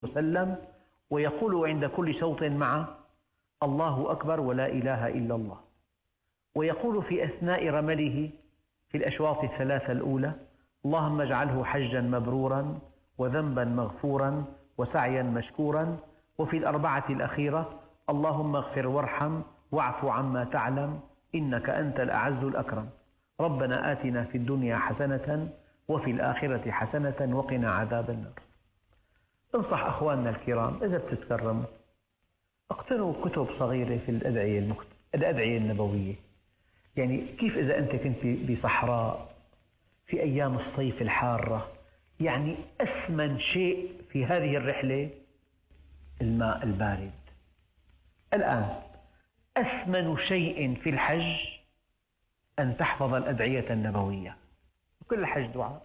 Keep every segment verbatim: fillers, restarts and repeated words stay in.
وسلم، ويقول عند كل صوت معه: الله أكبر ولا إله إلا الله. ويقول في أثناء رمله في الأشواط الثلاثة الأولى: اللهم اجعله حجا مبرورا وذنبا مغفورا وسعيا مشكورا. وفي الأربعة الأخيرة: اللهم اغفر وارحم واعف عما تعلم إنك أنت الأعز الأكرم. ربنا آتنا في الدنيا حسنة وفي الآخرة حسنة وقنا عذاب النار. انصح أخواننا الكرام إذا بتتكرموا اقتنوا كتب صغيرة في الأدعية المخت... الأدعية النبوية. يعني كيف إذا أنت كنت بصحراء في أيام الصيف الحارة، يعني أثمن شيء في هذه الرحلة الماء البارد. الآن أثمن شيء في الحج أن تحفظ الأدعية النبوية. كل الحج دعاء،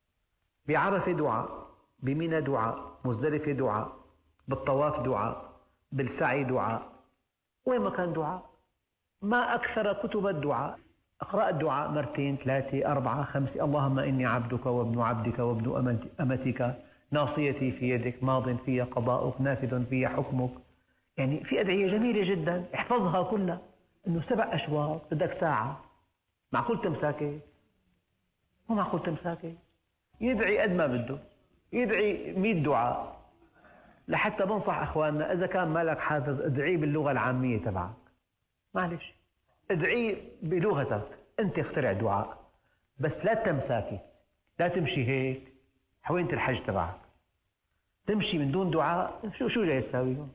بعرفة دعاء، بمنى دعاء، مزدلفة دعاء، بالطواف دعاء، بالسعي دعاء، وين ما كان دعاء. ما أكثر كتب الدعاء. اقرأ الدعاء مرتين ثلاثة أربعة خمسة: اللهم إني عبدك وابن عبدك وابن أمتك ناصيتي في يدك ماض في قضاؤك نافذ في حكمك. يعني في أدعية جميلة جدا، احفظها كلها. إنه سبع أشواط بدك ساعة، معقول تمساكي؟ مو معقول تمساكي. يدعي قد ما بده، يدعي مئة دعاء. لحتى بنصح أخواننا إذا كان مالك حافظ ادعي باللغة العامية تبعك، معلش ادعي بلغتك، أنت اخترع دعاء، بس لا تمساكي، لا تمشي هيك حوينة الحج تبعك. تمشي من دون دعاء، شو شو جاي تساوي هون؟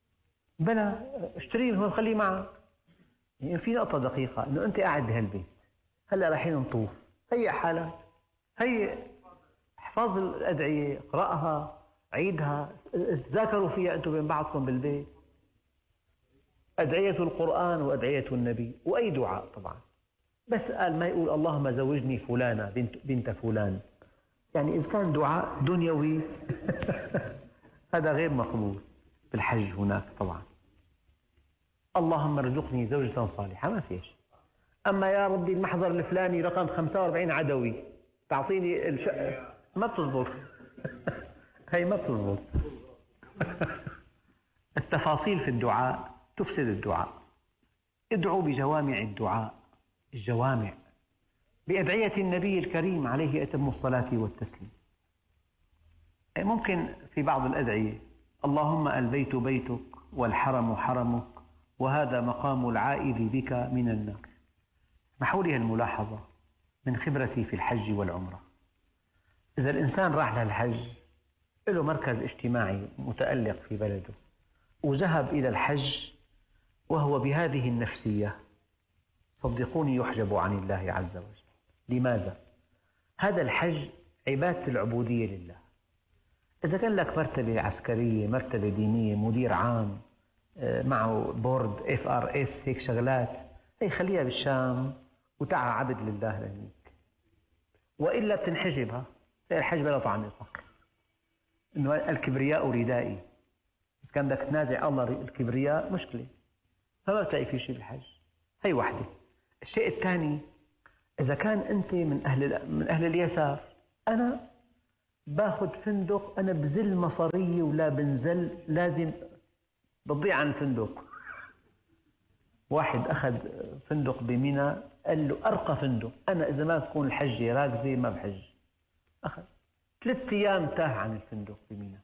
بلا اشتريه من هون خليه معك. يعني في نقطة دقيقة، إنه أنت قاعد بهالبيت هلا رايحين نطوف، هي حالك، هي احفظ الأدعية، اقرأها، عيدها، تذاكروا فيها أنتم بين بعضكم بالبيت. أدعية القرآن وأدعية النبي وأي دعاء طبعا. بس قال ما يقول اللهم زوجني فلانة بنت, بنت فلان. يعني إذا كان دعاء دنيوي هذا غير مقبول في الحج هناك طبعا. اللهم ارزقني زوجة صالحة، ما فيش. أما يا ربي المحضر الفلاني رقم خمسة وأربعين عدوي تعطيني الشقة، ما بتزبط. هي ما بتزبط. التفاصيل في الدعاء تفسد الدعاء. ادعوا بجوامع الدعاء، الجوامع بأدعية النبي الكريم عليه أتم الصلاة والتسليم. ممكن في بعض الأدعية: اللهم البيت بيتك والحرم حرمك وهذا مقام العائذ بك من النار. اسمحوا لي الملاحظة من خبرتي في الحج والعمرة. إذا الإنسان راح للحج له مركز اجتماعي متألق في بلده وذهب إلى الحج وهو بهذه النفسية، صدقوني يحجب عن الله عز وجل. لماذا؟ هذا الحج عبادة العبودية لله. إذا كان لك مرتبة عسكرية، مرتبة دينية، مدير عام، معه بورد اف ار اس، هيك شغلات، هي خليها بالشام وتعا عبد لله لهنيك. وإلا بتنحجبها. الحج بلا طعم فقر. إنه الكبرياء ردائي. إذا كان بدك تنازع الله الكبرياء مشكلة، فما بتلاقي في شيء بالحج. هي واحدة. الشيء الثاني: إذا كان أنت من أهل من أهل اليسار، أنا باخذ فندق، أنا بزل مصارية ولا بنزل، لازم بضيع عن الفندق. واحد أخذ فندق بمنى، قال له أرقى فندق، أنا إذا ما تكون الحجة راكزة ما بحج. أخذ ثلاث أيام تاه عن الفندق بمنى.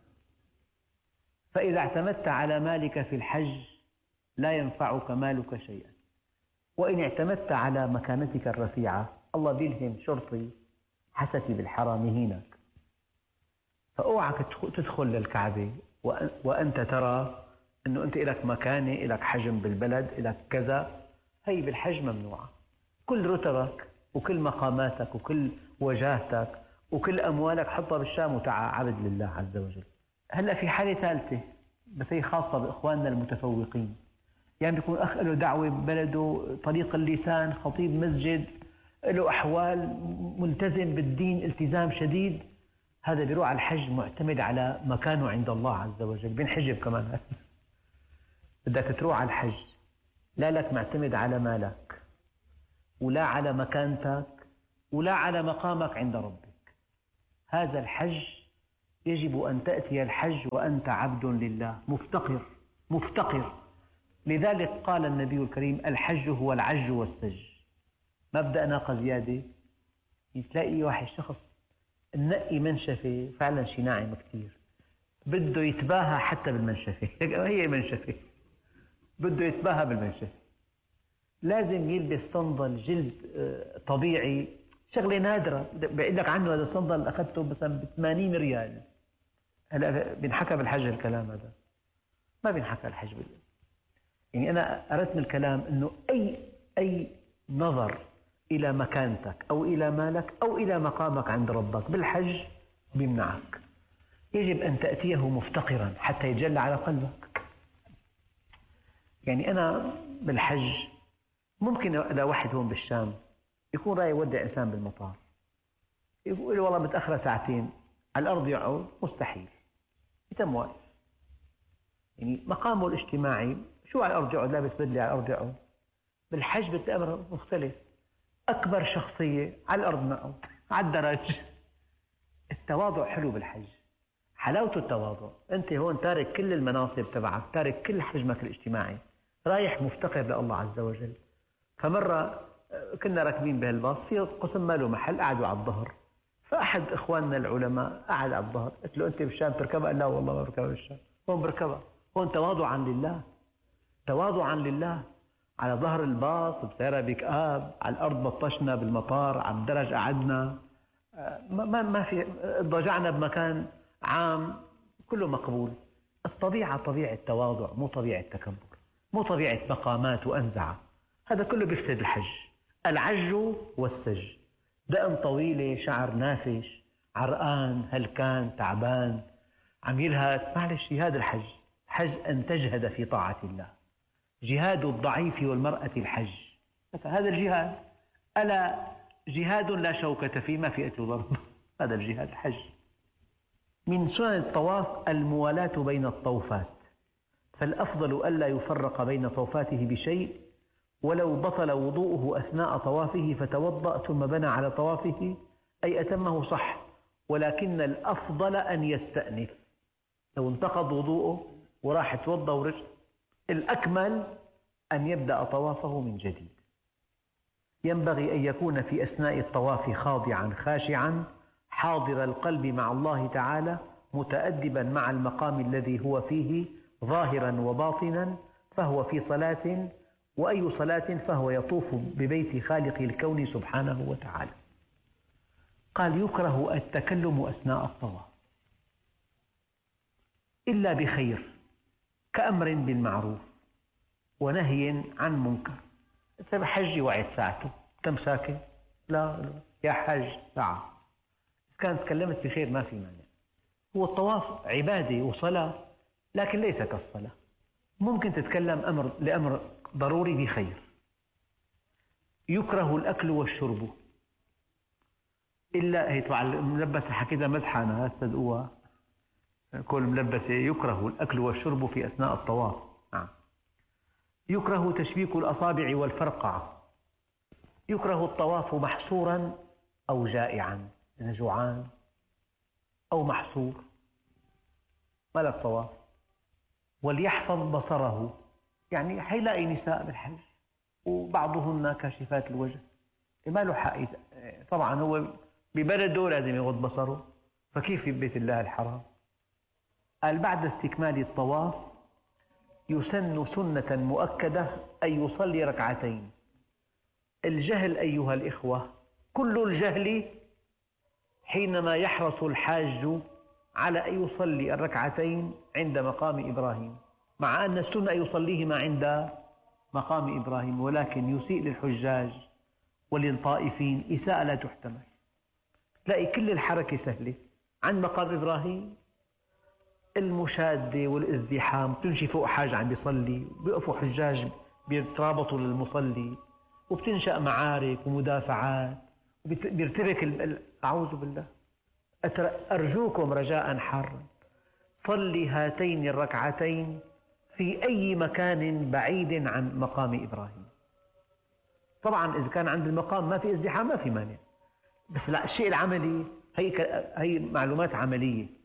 فإذا اعتمدت على مالك في الحج لا ينفعك مالك شيئا، وإن اعتمدت على مكانتك الرفيعة الله بيلهم شرطي حسكي بالحرم يهينك. فأوعك تدخل للكعبة وأنت ترى أنه أنت إلك مكانة، إلك حجم بالبلد، إلك كذا. هي بالحج ممنوعة. كل رتبك وكل مقاماتك وكل وجاهتك وكل أموالك حطها بالشام وتعا عبد لله عز وجل. هلأ في حالة ثالثة بس هي خاصة بإخواننا المتفوقين، يعني بيكون أخ له دعوة ببلده، طريق اللسان، خطيب مسجد، له أحوال، ملتزم بالدين التزام شديد. هذا بيروح على الحج معتمد على مكانه عند الله عز وجل، بينحجب كمان. بدك تروح على الحج لا لك معتمد على مالك ولا على مكانتك ولا على مقامك عند ربك. هذا الحج يجب أن تأتي الحج وأنت عبد لله مفتقر مفتقر. لذلك قال النبي الكريم: الحج هو العج والسج. مبدأ ناقة زيادة، تلاقي واحد شخص نقي منشفة فعلا شي ناعم كثير، بده يتباهى حتى بالمنشفة، هي منشفة بده يتباهى بالمنشفة، لازم يلبس صندل جلد طبيعي، شغلة نادرة. بقول لك عنه هذا الصندل أخذته مثلا ب ثمانين ريال. هلا بينحكى بالحج الكلام هذا؟ ما بينحكى الحج بالله. يعني أنا أردت من الكلام أنه أي أي نظر إلى مكانتك أو إلى مالك أو إلى مقامك عند ربك بالحج بيمنعك. يجب أن تأتيه مفتقرا حتى يتجلى على قلبك. يعني أنا بالحج ممكن إذا واحد هون بالشام يكون رايح يودع إنسان بالمطار، يقول له والله متأخرة ساعتين، على الأرض يقعد؟ مستحيل، يتم واقف. يعني مقامه الاجتماعي شو على الأرض يقعد لابس بدلة على الأرض يقعد؟ بالحج بتلاقي أمر مختلف، أكبر شخصية على الأرض معه على الدرج. التواضع حلو بالحج، حلاوة التواضع. أنت هون تارك كل المناصب تبعك، تارك كل حجمك الاجتماعي، رايح مفتقر لله عز وجل. فمرة كنا راكبين بهالباص، في قسم ما له محل قعدوا على الظهر، فأحد إخواننا العلماء قعد على الظهر. قلت له: أنت بالشام تركبها؟ قال: لا والله ما بركبها بالشام، هون بركبها. هون تواضعا لله، تواضعا لله. على ظهر الباص بسيارة بيك آب، على الأرض بطشنا، بالمطار على الدرج قعدنا، ما ما في ضجعنا بمكان عام، كله مقبول. الطبيعة طبيعة تواضع، مو طبيعة تكبر، مو طبيعة مقامات وأنزعة. هذا كله بيفسد الحج. العج والسج، دقن طويلة، شعر نافش، عرقان، هلكان، تعبان، عم يلهث، معلش هذا الحج. حج أن تجهد في طاعة الله. جهاد الضعيف والمرأة الحج، هذا الجهاد. ألا جهاد لا شوكة فيه، ما في قتل وضرب، هذا الجهاد الحج. من سنن الطواف الموالاة بين الطوفات، فالأفضل ألا يفرق بين طوفاته بشيء، ولو بطل وضوءه أثناء طوافه فتوضأ ثم بنى على طوافه أي أتمه صح، ولكن الأفضل أن يستأنف. لو انتقض وضوءه وراح يتوضأ ورجع، الأكمل أن يبدأ طوافه من جديد. ينبغي أن يكون في أثناء الطواف خاضعا خاشعا حاضر القلب مع الله تعالى، متأدبا مع المقام الذي هو فيه ظاهرا وباطنا، فهو في صلاة، وأي صلاة فهو يطوف ببيت خالق الكون سبحانه وتعالى. قال: يكره التكلم أثناء الطواف إلا بخير، كأمر بالمعروف ونهي عن منكر. أنت بحجي وعد ساعته، كم ساكن؟ لا لا يا حج ساعة. إذا كانت تكلمت بخير ما في مانع. هو الطواف عبادة وصلاة، لكن ليس كالصلاة. ممكن تتكلم أمر لأمر ضروري بخير. يكره الأكل والشرب إلا هي تبع الملبسة، حكيتها مزحة أنا، لا تصدقوها. كل ملبسة. يكره الأكل والشرب في أثناء الطواف. نعم. يكره تشبيك الأصابع والفرقعة. يكره الطواف محصورا أو جائعا، إذا جوعان أو محصور ما لك طواف. وليحفظ بصره، يعني حيلاقي نساء بالحج وبعضهن كاشفات الوجه، ما له حق. طبعا هو ببلده لازم يغض بصره، فكيف في بيت الله الحرام؟ قال: بعد استكمال الطواف يسن سنة مؤكدة أن يصلي ركعتين. الجهل أيها الإخوة، كل الجهل حينما يحرص الحاج على أن يصلي الركعتين عند مقام إبراهيم، مع أن السنة أن يصليهما عند مقام إبراهيم، ولكن يسيء للحجاج وللطائفين إساءة لا تحتمل. تلاقي كل الحركة سهلة عند مقام إبراهيم، المشادة والازدحام، تمشي فوق حاج عم بيصلي، بيقفوا حجاج بيترابطوا للمصلي، وبتنشأ معارك ومدافعات، وبيرتبك ال... أعوذ بالله. أرجوكم رجاء حارا، صلي هاتين الركعتين في أي مكان بعيد عن مقام إبراهيم. طبعا إذا كان عند المقام ما في ازدحام ما في مانع، بس لا، الشيء العملي، هي, ك... هي معلومات عملية.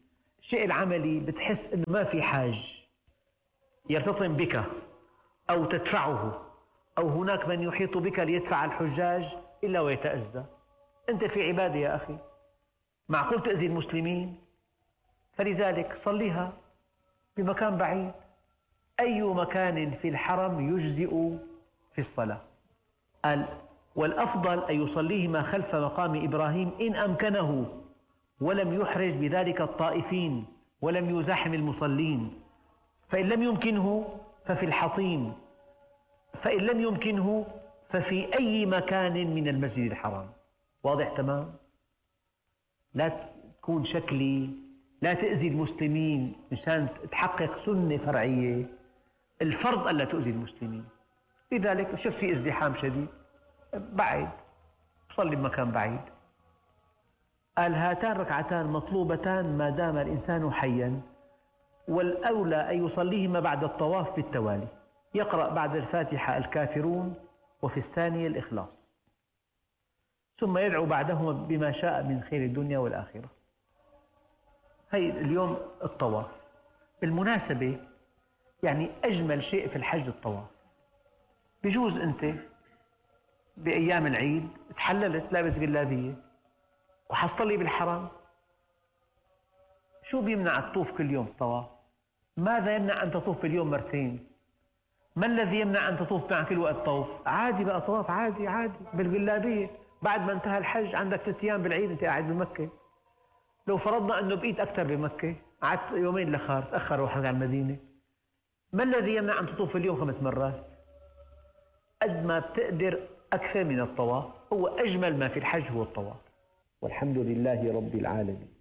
الشيء العملي بتحس أنه ما في حاج يرتطم بك أو تدفعه أو هناك من يحيط بك ليدفع الحجاج إلا ويتأذى. أنت في عبادة يا أخي، معقول تأذي المسلمين؟ فلذلك صليها بمكان بعيد. أي مكان في الحرم يجزئ في الصلاة؟ قال والأفضل أن يصليهما خلف مقام إبراهيم إن أمكنه، ولم يحرج بذلك الطائفين ولم يزاحم المصلين. فإن لم يمكنه ففي الحطيم، فإن لم يمكنه ففي أي مكان من المسجد الحرام. واضح تمام؟ لا تكون شكلي، لا تأذي المسلمين مشان تحقق سنة فرعية. الفرض ألا تؤذي المسلمين. لذلك شوف في ازدحام شديد، بعيد، صلي بمكان بعيد. قال هاتان ركعتان مطلوبتان ما دام الإنسان حيا، والأولى أن يصليهما بعد الطواف بالتوالي، يقرأ بعد الفاتحة الكافرون وفي الثانية الإخلاص، ثم يدعو بعدهما بما شاء من خير الدنيا والآخرة. هي اليوم الطواف. بالمناسبة يعني أجمل شيء في الحج الطواف. بجوز أنت بأيام العيد تحللت لابس جلابية وحصلي بالحرم، شو بيمنع تطوف كل يوم طواف؟ ماذا يمنع أن تطوف باليوم مرتين؟ ما الذي يمنع أن تطوف مع كل وقت طوف؟ عادي بقى طواف عادي عادي بالجلابية. بعد ما انتهى الحج عندك ثلاث أيام بالعيد أنت قاعد بمكة. لو فرضنا أنه بقيت أكثر بمكة، قعدت يومين لخار تأخر روحك على المدينة، ما الذي يمنع أن تطوف في اليوم خمس مرات؟ قد ما بتقدر أكثر من الطواف. هو أجمل ما في الحج هو الطواف. والحمد لله رب العالمين.